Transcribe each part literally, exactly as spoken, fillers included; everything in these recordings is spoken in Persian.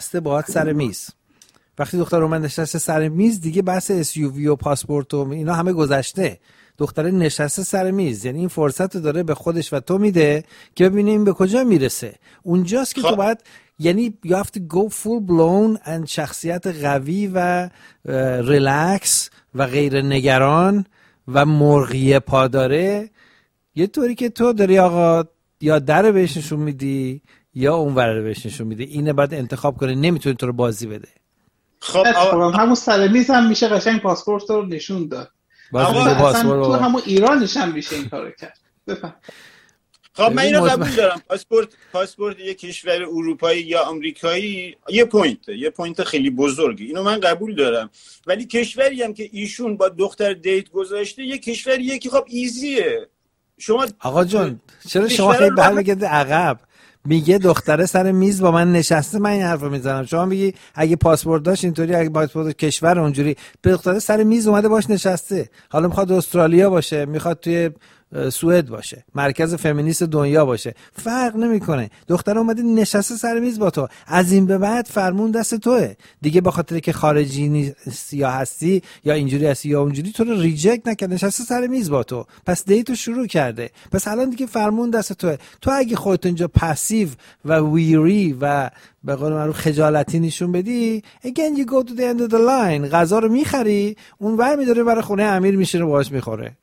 باهات سر میز. وقتی دختر اومد نشسته سر میز دیگه بحث اس یو وی و پاسپورت و اینا همه گذشته. دختره نشسته سر میز، یعنی این فرصت رو داره به خودش و تو میده که ببینه این به کجا میرسه. اونجاست که خب. تو باید یعنی you have to go full blown and شخصیت قوی و ریلکس و غیر نگران و مرغی پاداره، یه طوری که تو داری آقا یا در بهش نشون میدی یا اون ور بهش نشون میدی. اینه باید انتخاب کنه، نمیتونه تو رو بازی بده. خب آقا همون سر میز هم میشه قشنگ پاسپورت رو نشون داد. آقا تو همون ایرانش هم میشه این کارو کرد. بفهم. خب من اینو قبول دارم، پاسپورت پاسپورت یک کشور اروپایی یا آمریکایی یه پوینت یه پوینت خیلی بزرگی، اینو من قبول دارم، ولی کشوری هم که ایشون با دختر دیت گذاشته یه کشوریه که خب ایزیه. شما آقا جان چرا شما خیلی برمیگردید عقب؟ میگه دختره سر میز با من نشسته، من این حرفو میزنم. شما میگی اگه پاسپورت داشت اینطوری، اگه پاسپورت کشور اونجوری، دختره سر میز اومده باش نشسته. حالا میخواد استرالیا باشه، میخواد توی سوئد باشه، مرکز فمینیست دنیا باشه، فرق نمیکنه. دختره اومده نشسته سر میز با تو، از این به بعد فرمون دست توئه دیگه. به خاطر که خارجی نیستی یا هستی یا اینجوری هستی یا اونجوری، تو رو ریجکت نکنه، نشسته سر میز با تو، پس دیتو شروع کرده، پس الان دیگه فرمون دست توئه. تو اگه خودت اینجا پاسیو و ویری و به قول معروف خجالتی نشون بدی، again you go to the end of the line، غذا رو میخری، اون ور میداره برای خونه امیر میشینه باهاش میخوره.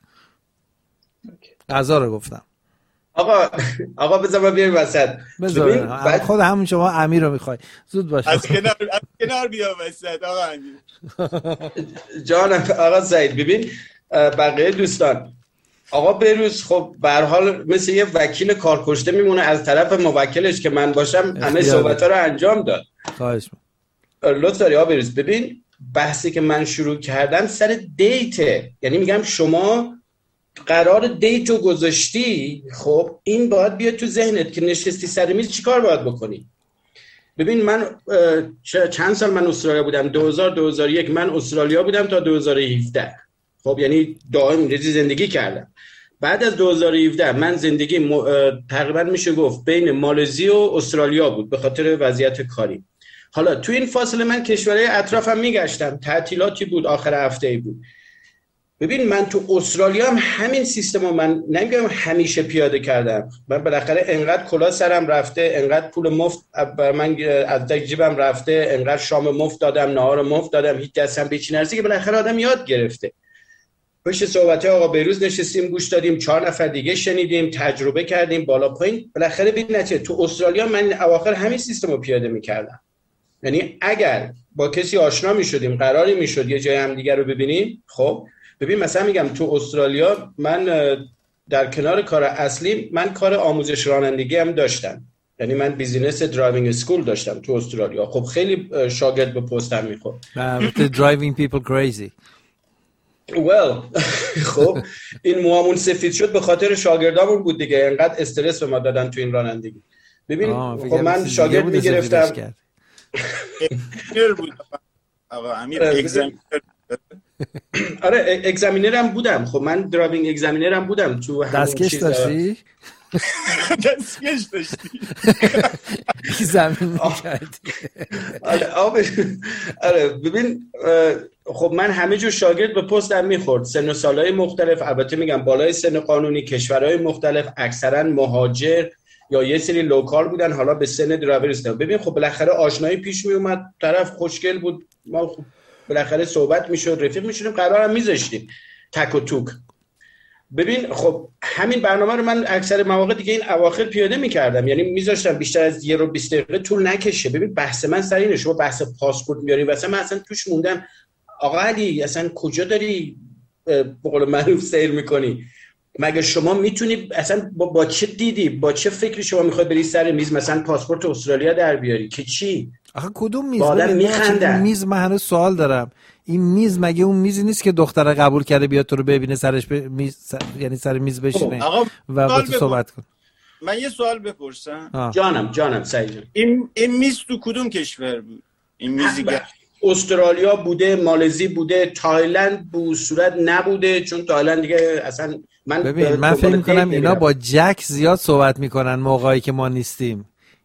غذا رو گفتم. آقا آقا بذار ما بیایم وسط. ببین بعد خود همون شما امیر رو میخوای زود باشه. از کنار از کنار بیا وسط آقا امیر. جانم آقا سعید. ببین بقیه دوستان، آقا بروز خب به هر حال مثل یه وکیل کارکشته میمونه، از طرف موکلش که من باشم همه صحبت‌ها رو انجام داد. خواهش می‌کنم. لطفاً آقا بروز ببین بحثی که من شروع کردم سر دیته، یعنی میگم شما قرار دیتو گذاشتی، خب این باید بیاد تو ذهنت که نشستی سر میز چیکار باید بکنی. ببین من چند سال من استرالیا بودم، دو هزار دو هزار و یک من استرالیا بودم تا دو هزار و هفده، خب یعنی دائم اینجا زندگی کردم. بعد از دو هزار و هفده من زندگی م... تقریبا میشه گفت بین مالزی و استرالیا بود به خاطر وضعیت کاری. حالا تو این فاصله من کشورهای اطرافم میگشتم، تعطیلاتی بود، آخر هفته‌ای بود. ببین من تو استرالیا هم همین سیستمو من نمیگم همیشه پیاده کردم، من بالاخره انقدر کلا سرم رفته، انقدر پول مفت من از جیبم رفته، انقدر شام مفت دادم، نهار مفت دادم، هیچ دستم به چی نرسید که بالاخره آدم یاد گرفته. پشت صحبت آقا بهروز نشستیم گوش دادیم، چهار نفر دیگه شنیدیم، تجربه کردیم بالا پایین، بالاخره ببین نتیجه. تو استرالیا من اواخر همین سیستمو پیاده می‌کردم، یعنی اگر با کسی آشنا می‌شدیم، قراری می‌شد یه جای هم دیگه رو ببینیم، خب ببین مثلا میگم تو استرالیا من در کنار کار اصلی من کار آموزش رانندگی هم داشتم، یعنی من بیزینس درایوینگ اسکول داشتم تو استرالیا. خب خیلی شاگرد به پستم میخورد. driving people crazy. well خب این موامون سفید شد به خاطر شاگردامون بود دیگه، انقدر استرس به ما دادن تو این رانندگی. ببین خب من شاگرد میگرفتم. آقا امیر اگزامینر آره اگزامینرم بودم، خب من درایوینگ اگزامینرم بودم تو دستکش داشتی؟ دستکش داشتی؟ زمین میکردی؟ آره ببین خب من همه جو شاگرد به پستم میخورد، سن و سالهای مختلف، البته میگم بالای سن قانونی، کشورهای مختلف، اکثرا مهاجر یا یه سری لوکال بودن حالا به سن درایور رسیدن. ببین خب بالاخره آشنایی پیش میومد، طرف خوشگل بود، ما خب بالاخره صحبت میشد، رفیق میشدیم، قرارم میذاشتیم تک و توک. ببین خب همین برنامه رو من اکثر مواقع دیگه این اواخر پیاده میکردم، یعنی میذاشتم بیشتر از یه رو بیست دقیقه طول نکشه. ببین بحث من سر اینه، شما بحث پاسپورت میارین واسه من اصلا توش موندم. آقا علی اصلا کجا داری به قول معروف سیر میکنی؟ مگه شما میتونی اصلا با, با چه دیدی با چه فکری شما میخواد بری سر میز مثلا پاسپورت استرالیا در بیاری که چی؟ آخه کدوم میز؟ آدم میخندن. میز من هنوز سوال دارم، این میز مگه اون میزی نیست که دختره قبول کرده بیاد تو رو ببینه سرش ب... میز سر... یعنی سر میز بشینه و با تو صحبت کن؟ من یه سوال بپرسم. آه. جانم جانم سعید جان. این این میز تو کدوم کشور بود؟ این میزی که استرالیا بوده، مالزی بوده، تایلند بود، صورت نبوده چون تایلند دیگه اصلا من ببین من فکر می‌کنم اینا با جک زیاد صحبت میکنن موقعی که ما نیستیم.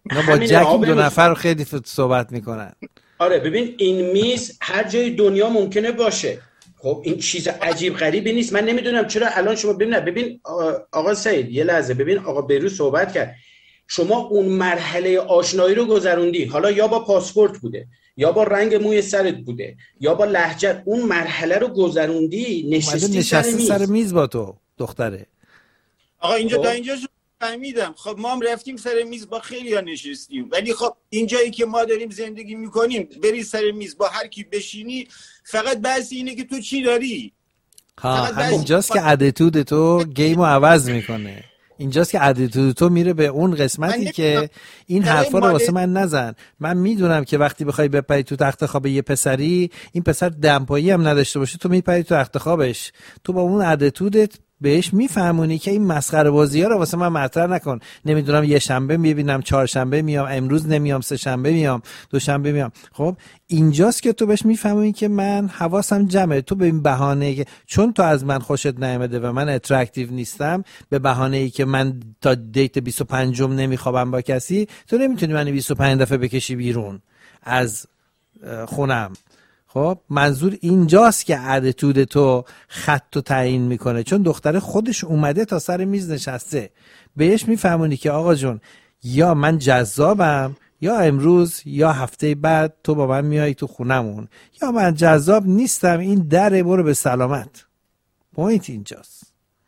نه با جک دو نفر رو خیلی صحبت میکنن. آره ببین این میز هر جای دنیا ممکنه باشه. خب این چیز عجیب غریبی نیست. من نمیدونم چرا الان شما ببین ببین آقا سعید یه لحظه ببین آقا بیروز صحبت کرد. شما اون مرحله آشنایی رو گذروندی، حالا یا با پاسپورت بوده یا با رنگ موی سرت بوده یا با لهجه، اون مرحله رو گذروندی نشستی سر میز. سر میز با تو دختره. آقا اینجا تا اینجا فهمیدم. خب ما هم رفتیم سر میز با خیلی ها نشستیم، ولی خب اینجایی که ما داریم زندگی میکنیم بری سر میز با هر کی بشینی، فقط بحث اینه که تو چی داری. ها همینجاست که اتیتود تو گیمو عوض میکنه. اینجاست که اتیتود تو میره به اون قسمتی که این حرفا رو واسه من نزن. من میدونم که وقتی بخوای بپری تو تخت خواب یه پسری، این پسر دمپایی هم نداشته باشه، تو میپری تو تخت خوابش، تو با اون اتیتودت بهش میفهمونی که این مسخره بازی‌ها رو واسه من مطرح نکن. نمیدونم یه شنبه میبینم، چهارشنبه میام، امروز نمیام، سه شنبه میام، دوشنبه میام. خب اینجاست که تو بهش میفهمونی که من حواسم جمعه. تو به این بهانه که چون تو از من خوشت نیامده و من اترکتیو نیستم، به بهانه ای که من تا دیت بیست و پنجم نمیخوابم با کسی، تو نمیتونی منو بیست و پنج دفعه بکشی بیرون از خونم. خب منظور اینجاست که اتیتود تو خط رو تعیین میکنه، چون دختر خودش اومده تا سر میز نشسته. بهش میفهمونی که آقا جون یا من جذابم یا امروز یا هفته بعد تو با من میای تو خونمون، یا من جذاب نیستم، این دره برو به سلامت. پوینت اینجاست.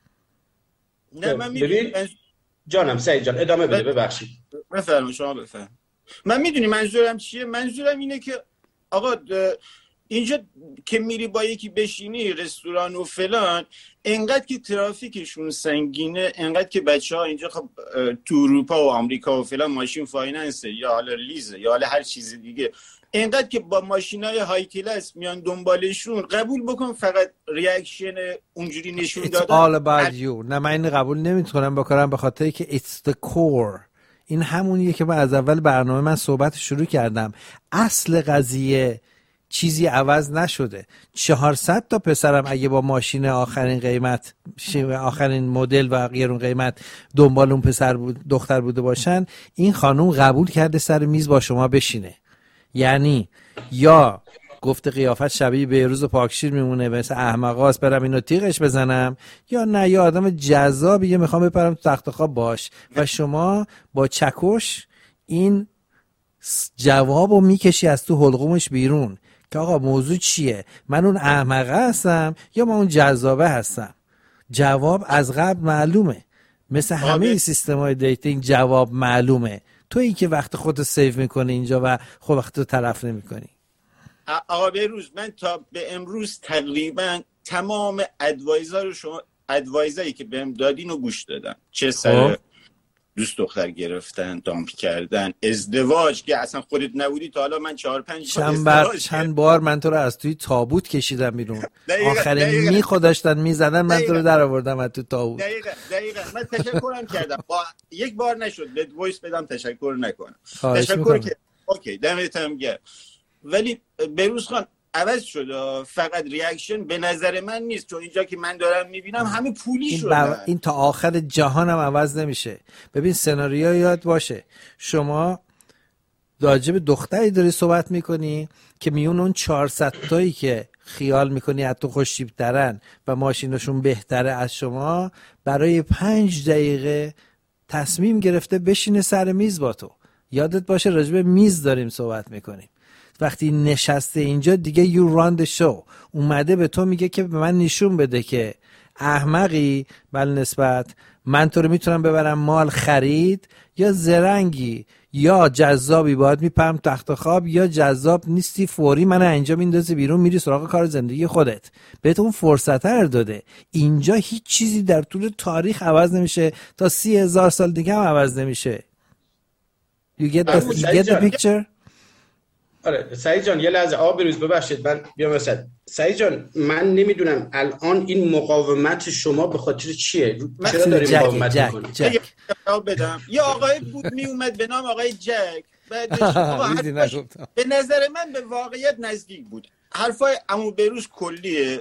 نه من میدونی جانم سعید جان ادامه بده. ببخشید بفرمایید شما بفرمایید. من میدونی منظورم چیه؟ منظورم اینه که آقا اینجا که میری با یکی بشینی رستوران و فلان، انقدر که ترافیکشون سنگینه، انقدر که بچه ها اینجا خب تو اروپا و آمریکا و فلان ماشین فایننسه یا حالا لیزه یا حالا هر چیز دیگه، انقدر که با ماشینای های کلاس میان دنبالشون، قبول بکن فقط ریاکشن اونجوری نشون دادن. It's all about you. نه من این قبول نمیتونم بکنم به خاطر که it's the core. این همونیه که من از اول برنامه من صحبت شروع کردم. اصل قضیه چیزی عوض نشده. چهارصد تا پسرم اگه با ماشین آخرین قیمت، آخرین مدل و غیرون قیمت دنبال اون پسر بود، دختر بوده باشن، این خانوم قبول کرده سر میز با شما بشینه. یعنی یا گفته قیافت شبیه بهروز و پاکشیر میمونه، مثل احمقاست برم اینو تیغش بزنم، یا نه یا آدم جذابیه میخوام بپرم تو تخت خواب باش. و شما با چکش این جوابو میکشی از تو حلقومش بیرون که آقا موضوع چیه؟ من اون احمقه هستم یا من اون جذابه هستم؟ جواب از قبل معلومه. مثل همه سیستم‌های دیتینگ جواب معلومه. تو این که وقت خودت سیو میکنی اینجا و خود وقت تو تلف نمیکنی. آقا بهروز من تا به امروز تقریبا تمام ادوایزر رو شما ادوایزایی که بهم دادین رو گوش دادم. چه سر دوست دختر گرفتن، دامپ کردن، ازدواج که اصلا خودت نبودی تا حالا من چهار پنج چند بار چند بار من تو رو از توی تابوت کشیدم بیرون. آخرین میخو داشتن میزدن من تو رو در آوردم از تو تابوت. دقیقاً دقیقاً من تشکرم کردم. با یک بار نشد بهت وایس بدم تشکر نکنم. تشکر که اوکی دمتم گرم. ولی بهروز خان عوض شده، فقط ریاکشن به نظر من نیست، چون اینجا که من دارم میبینم همه پولی شده. این, این تا آخر جهان هم عوض نمیشه. ببین سناریو یاد باشه، شما راجع به دختری داری صحبت میکنی که میون اون چهارصد تایی که خیال میکنی حتی خوشتیپ ترن و ماشینشون بهتره از شما، برای پنج دقیقه تصمیم گرفته بشینه سر میز با تو. یادت باشه راجع به میز داریم صحبت میکنیم. وقتی نشسته اینجا دیگه you run the show. اومده به تو میگه که به من نشون بده که احمقی، بل نسبت من تو رو میتونم ببرم مال خرید، یا زرنگی یا جذابی باید میپرم تخت خواب، یا جذاب نیستی فوری من اینجا میندازی بیرون میری سراغ کار زندگی خودت. بهت اون فرصت رو داده. اینجا هیچ چیزی در طول تاریخ عوض نمیشه تا سی هزار سال دیگه هم عوض نمیشه. You get the, you get the picture؟ آره سعید جان یه لحظه آب بروز ببخشید من بیام وسط. سعید جان من نمیدونم الان این مقاومت شما به خاطر چیه؟ چرا داری مقاومت میکنی؟ جک جواب بدم. یه آقای بود می اومد به نام آقای جک، بعدش به نظر من به واقعیت نزدیک بود. حرفای عمو بروز کلیه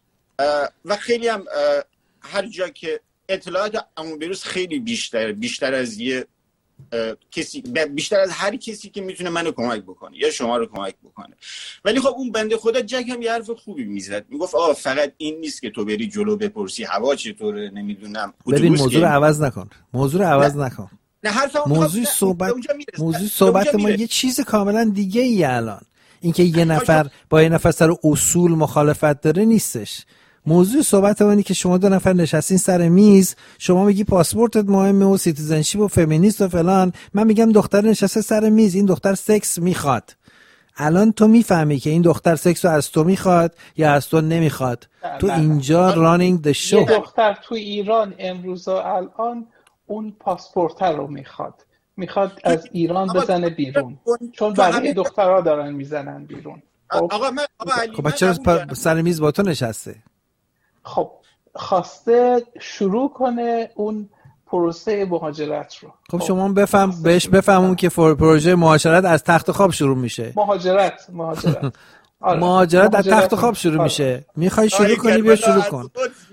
و خیلی هم هر جا که اطلاعات عمو بروز خیلی بیشتر بیشتر از یه کسی بیشتر از هر کسی که میتونه منو کمک بکنه یا شما رو کمک بکنه. ولی خب اون بنده خدا جک هم یه حرف خوبی میزد، میگفت آه فقط این نیست که تو بری جلو بپرسی هوا چطوره، نمیدونم ببین موضوع رو عوض نکن، موضوع رو عوض نه. نکن. نه حرفم موضوع صحبت موضوع صحبت ما یه چیز کاملا دیگه ای الان. اینکه یه نفر با یه نفر سر اصول مخالفت داره نیستش. موضوع صحبت ما اینه که شما دو نفر نشستین سر میز، شما میگی پاسپورتت مهمه و سیتیزنشیپ و فمینیست و فلان، من میگم دختر نشسته سر میز، این دختر سکس میخواد. الان تو میفهمی که این دختر سکس رو از تو میخواد یا از تو نمیخواد. تو اینجا رانینگ د شو. یه دختر تو ایران امروز و الان اون پاسپورت رو میخواد، میخواد از ایران بزنه بیرون، چون بقیه دخترها دارن میزنن بیرون. آقا من آقا علی خب چرا سر میز با تو نشسته؟ خب خواسته شروع کنه اون پروسه مهاجرت رو. خب شما بفهم بهش بفهمون که پروژه مهاجرت از تخت خواب شروع میشه. مهاجرت مهاجرت آره. مهاجرت از تخت خواب شروع آره. میشه. میخوای شروع کنی بیا شروع کن.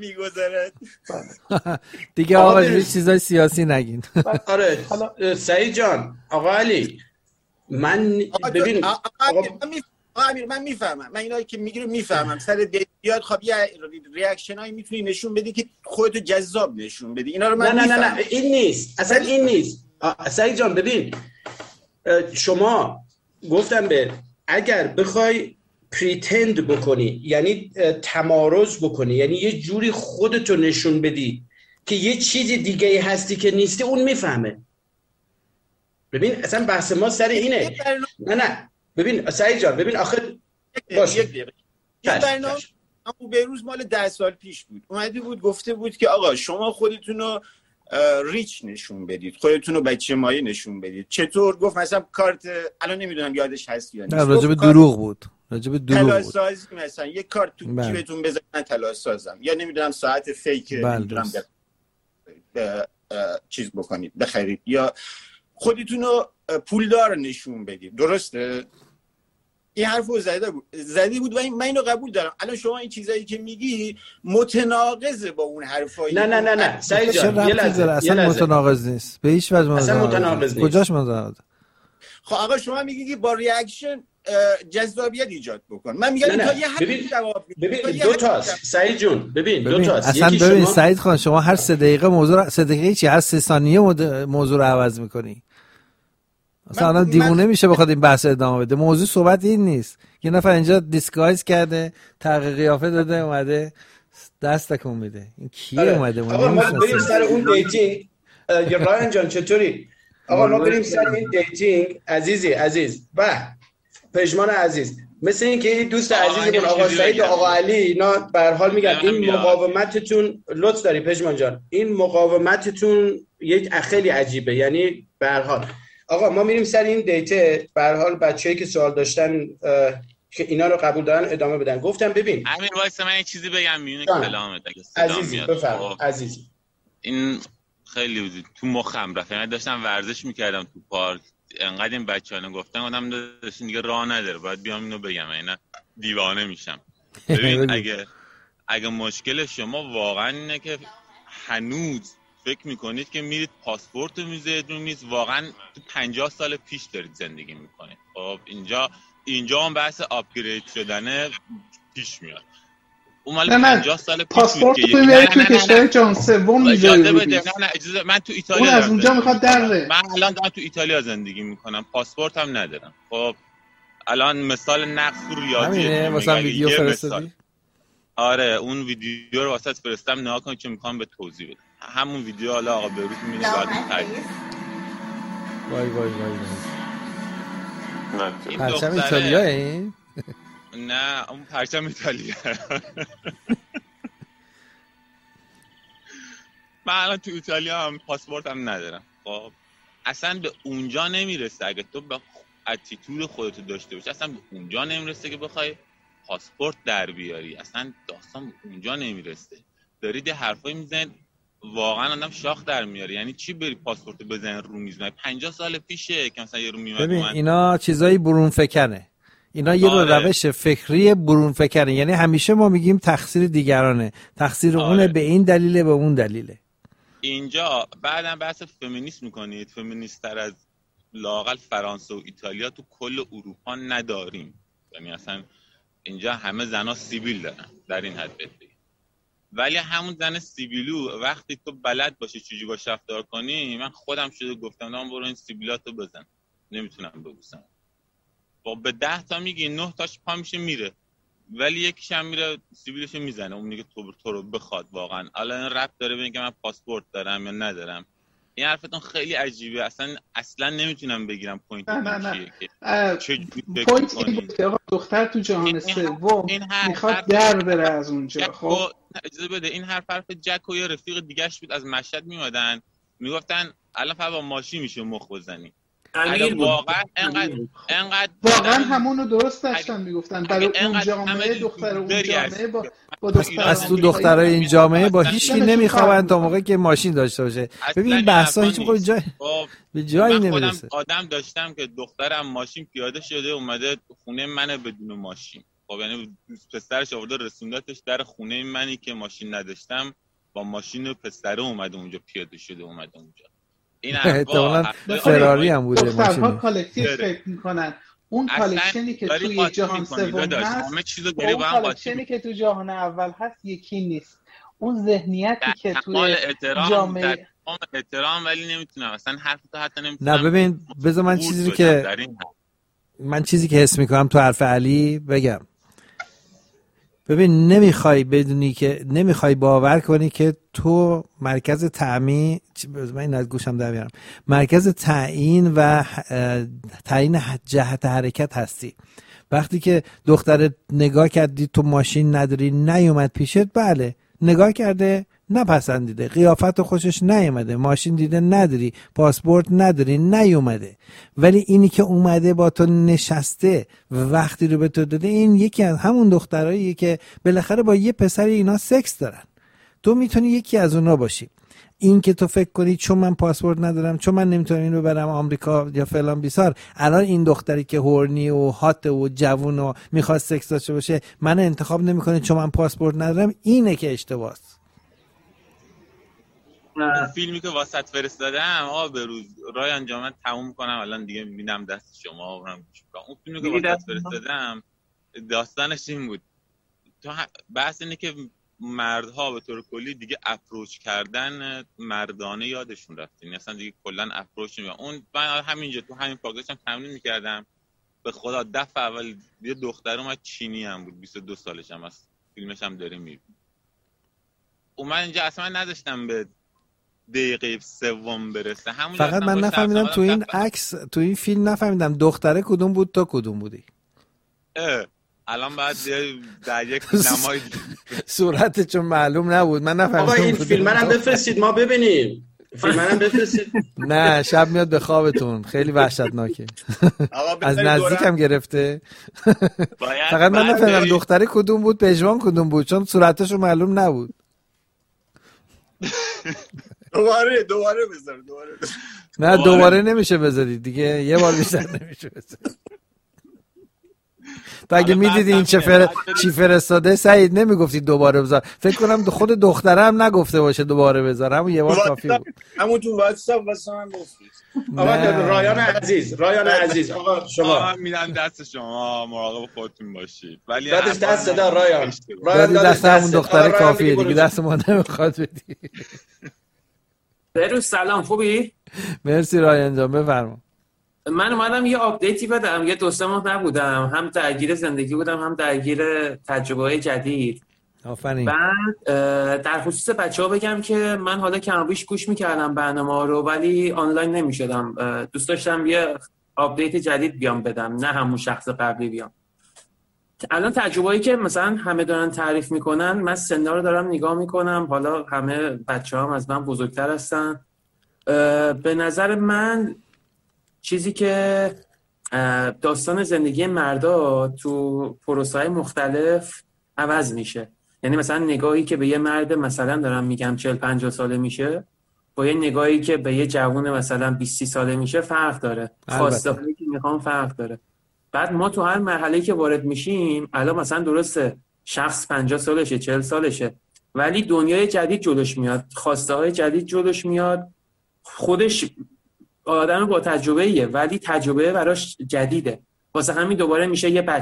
دیگه آقا یه چیزای سیاسی نگین. آره سعید جان، آقا علی من ببین آقا امیر من میفهمم، من اینایی که میگی رو میفهمم، سر بیاد خب یه ریاکشنایی میتونی نشون بدی که خودتو جذاب نشون بدی، اینا رو من نه میفهمم. نه نه نه این نیست، اصلا این نیست. سعید جان ببین شما گفتم به اگر بخوای پریتند بکنی، یعنی تمارض بکنی، یعنی یه جوری خودتو نشون بدی که یه چیز دیگه هستی که نیستی، اون میفهمه. ببین اصلا بحث ما سر اینه. نه نه ببین سعید جان ببین آخه باشه یک دقیقه یه برنامه اون بیروز مال ده سال پیش بود، اومده بود گفته بود که آقا شما خودتون رو ریچ نشون بدید، خودتون رو بچه مایه نشون بدید. چطور؟ گفت مثلا کارت، الان نمیدونم یادش هست یا نه، راجب دروغ بود، راجب دروغ بود. طلاسازی مثلا یک کارت تو جیبتون بذارید من طلاسازم، یا نمیدونم ساعت فیک نمیدونم به چیز بکنید بخرید، یا خودتون رو پولدار نشون بدید. درسته؟ این حرفو زده بود زدی بود و این من اینو قبول دارم. الان شما این چیزایی که میگی متناقضه با اون حرفایی. نه نه نه نه سعید جان یه لحظه اصلا متناقض نیست، به هیچ وجه متناقض نیست. کجاش متناقض؟ خب آقا شما میگی که با ریاکشن جذابیت ایجاد بکن، من میگم این تا یه حد جواب ببین دو تاست سعید جون، ببین دو تاست. اصلا ببین شما... سعید خان شما هر سه دقیقه موضوع سه دقیقه چی هر سه ثانیه موضوع رو عوض میکنی. اصلا الان دیوونه من... میشه بخواد این بحث ادامه بده. موضوع صحبت این نیست. یه نفر اینجا دیسگایز کرده، تغییر قیافه داده، اومده دست تکون میده. این کیه اومده؟ آقا ما بریم سر اون دیتینگ. یا رایان جان چطوری؟ آقا ما بریم سر این دیتینگ. عزیزی عزیز و پژمان عزیز، مثل این که دوست عزیزمون آقا سعید و آقا علی اینا به هر حال میگن این مقاومتتون، لطف داری پژمان جان، این مقاومتتون یک خیلی عجیبه. یعنی به هر حال آقا ما میریم سر این دیته. به هر حال بچه‌ای که سوال داشتن که اینا رو قبول دارن ادامه بدن. گفتم ببین امیر وایس من یه چیزی بگم میونه کلامت اگه عزیزی بفرمایید. عزیزی این خیلی تو مخم رفت، یعنی داشتم ورزش میکردم تو پارک، انقدر این بچه‌ها گفتن آدم داشتین دیگه راه نداره، باید بیام اینو بگم، اینا دیوانه میشم. ببین اگه اگه مشکل شما واقعا اینه که هنوز فکر میکنید که میرید پاسپورت رو میذارید رو میز، واقعا تو پنجاه سال پیش دارید زندگی میکنید. خب اینجا اینجا هم بحث آپگرید شدنه پیش میاد. اون مال پنجاه سال پیش پاسپورت تو میبری تو کشور جهان سوم میذاری. نه نه اجازه، من تو ایتالیا اون از اونجا میخواد دره. من الان دارم تو ایتالیا زندگی میکنم، پاسپورت هم ندارم. خب الان مثال نقص رو ریاضیه مثلا ویدیو فرستادی؟ آره اون ویدیو رو واسط فرستم، نگاه کن که میخوام به توضیح بدم. همون ویدیو حالا آقا بروز میبینه بعد تایید. وای وای وای وای. پرچم ایتالیا این؟ نه اون پرچم ایتالیا. من الان تو ایتالیا هم پاسپورت هم ندارم. خب اصلا به اونجا نمیرسه اگه تو به اتیتود خودتو داشته باشی، اصلا به اونجا نمیرسه که بخوای پاسپورت در بیاری، اصلا داستان به اونجا نمیرسه. دارید یه حرفایی میزنید واقعا آدم شاخ در میاره. یعنی چی بری پاسپورت بزنی رو میز؟ پنجاه سال پیشه که مثلا یه رو میومد. ببین اینا چیزای برون فکنه، اینا یه آره. روش فکری برون فکنه. یعنی همیشه ما میگیم تقصیر دیگرانه، تقصیر آره. اونه به این دلیله به اون دلیله. اینجا بعدم بحث فمینیسم میکنید، فمینیست تر از لااقل فرانسه و ایتالیا تو کل اروپا نداریم. یعنی اصلا اینجا همه زنا سیبیل دارن در این حد بهتری. ولی همون زن سیبیلو وقتی تو بلد باشی چجوری باش رفتار کنی، من خودم شده گفتم نام برو این سیبیلاتو بزن، نمیتونم ببوسم. با به ده تا میگی نه تاش پا میشه میره، ولی یکیش هم میره سیبیلشو میزنه، اون میگه تو تو رو بخواد واقعا. الان این ربط داره به اینکه من پاسپورت دارم یا ندارم. این حرفتون خیلی عجیبه، اصلا اصلا نمیتونم بگیرم پوینت چیه که چجوری پوینت این دختر تو جهان سوم میخواد در بره از اونجا. خب اجازه بده، این حرف حرف جک و یه رفیق دیگه‌اش بود، از مشهد میومدن میگفتن الان فقط با ماشین میشه مخ بزنی. اگه واقعا انقدر انقدر واقعا همونو درست داشتن میگفتن برای اون جامعه دختر اون جامعه با با دختر از تو دخترای این جامعه با هیچ کی نمیخوابن تا موقعی که ماشین داشته باشه. ببین این بحثا هیچ موقع جای به جایی نمیرسه. آدم داشتم که دخترم ماشین پیاده شده اومده خونه منه بدون ماشین. خب یعنی پسرش آورده رسوندتش در خونه منی که ماشین نداشتم، با ماشین پسره اومده اونجا پیاده شده اومده اونجا. این احتمالاً فراری هم بوده ماشین. دخترها کالکتیو فکر میکنن اون کالکشنی که توی جهان سوم هست، اون کالکشنی که تو جهان اول هست یکی نیست. اون ذهنیتی که توی جامعه احترام ولی نمیتونم اصلا حرفتو حتی نمیتونم. نه ببین بذار من چیزی که من چیزی که حس میکنم تو حرف علی بگم. ببین نمیخوای بدونی که نمیخوای باور کنی که تو مرکز تعیین، من از گوشم در بیارم، مرکز تعیین و تعیین جهت حرکت هستی. وقتی که دختر نگاه کردی تو ماشین نداری نیومد پیشت، بله نگاه کرده نپسندیده، قیافت خوشش نیومده، ماشین دیده نداری، پاسپورت نداری نیومده، ولی اینی که اومده با تو نشسته و وقتی رو به تو داده، این یکی از همون دختراییه که بالاخره با یه پسر اینا سکس دارن. تو میتونی یکی از اونا باشی. این که تو فکر کنی چون من پاسپورت ندارم، چون من نمیتونم اینو ببرم آمریکا یا فلان بیسار، الان این دختری که هورنی و هات و جوون و میخواد سکس داشته باشه من انتخاب نمیکنه چون من پاسپورت ندارم، اینه که اشتباهه. اون فیلمی که واسط فرستادم آ به روز رایان جان من تموم کنم الان دیگه میبینم دست شما. اون فیلمی که واسط فرستادم داستانش این بود، تو بحث اینه که مردها به طور کلی دیگه اپروچ کردن مردانه یادشون رفتین، اصلا دیگه کلا اپروچ نمی‌کنن. اون من همینجا تو همین پاک داشتم تمرین می‌کردم، به خدا دفعه اول یه دختر اومد چینی هم بود، بیست و دو سالش هم است، فیلمش هم داره میبینی. اومد اینجا اصلا من نداشتم به دقیقه سوم برسه. همون فقط من نفهمیدم تو این عکس تو این فیلم نفهمیدم دختره کدوم بود تو کدوم بودی. اه الان بعد در یک نمای صورت چون معلوم نبود من نفهمیدم. آقا این فیلم هم بفرستید ما ببینیم. فیلم هم بفرستید. نه شب میاد به خوابتون، خیلی وحشتناکه. از نزدیک هم گرفته. فقط من نفهمیدم دختره کدوم بود پژوان کدوم بود چون صورتشو معلوم نبود. دوباره دوباره بذار دوباره نه دوباره نمیشه بذاری دیگه، یه بار بیشتر نمیشه بذاری. تا اگه میدیدی این چه فر... چی فرستاده سعید نمیگفتی دوباره بذار. فکر کنم خود دختره هم نگفته باشه دوباره بذار، همون یه بار کافی بود. همون تو واتساپ واسه من بفرست. آقا رایان عزیز رایان عزیز آقا شما میدن دست شما، مراقب خودتون باشید. ولی دادش دست صدا رایان رایان دست همون دختره کافیه دیگه، دست ما نمیخواد بدی. برو سلام، خوبی؟ مرسی رایان جان بفرما. من اومدم یه آپدیتی بدم، یه دو سه ماه نبودم، هم درگیر زندگی بودم هم درگیر تجربه‌های جدید. آفرین. بعد در خصوص بچه‌ها بگم که من حالا کم بیش گوش می‌کردم برنامه‌ها رو ولی آنلاین نمی‌شدم. دوست داشتم یه آپدیت جدید بیام بدم، نه همون شخص قبلی بیام. الان تجربه‌ای که مثلا همه دارن تعریف میکنن، من سنا رو دارم نگاه میکنم، حالا همه بچه‌ها هم از من بزرگتر هستن. به نظر من چیزی که داستان زندگی مردا تو پروسه‌های مختلف عوض میشه. یعنی مثلا نگاهی که به یه مرد مثلا دارم میگم چهل پنجاه ساله میشه با یه نگاهی که به یه جوون مثلا بیست ساله میشه فرق داره. خواسته‌هایی که میخوام فرق داره. بعد ما تو هر مرحله‌ای که وارد میشیم، الان مثلا درسته شخص پنجاه سالشه چهل سالشه ولی دنیای جدید جلوش میاد، خواسته های جدید جلوش میاد. خودش آدم با تجربه ایه ولی تجربه براش جدیده، واسه همین دوباره میشه یه